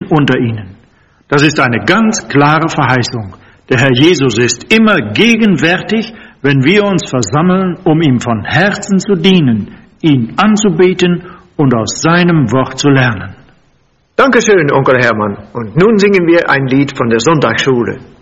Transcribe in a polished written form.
unter ihnen. Das ist eine ganz klare Verheißung. Der Herr Jesus ist immer gegenwärtig, wenn wir uns versammeln, um ihm von Herzen zu dienen, ihn anzubeten und aus seinem Wort zu lernen. Dankeschön, Onkel Hermann. Und nun singen wir ein Lied von der Sonntagsschule.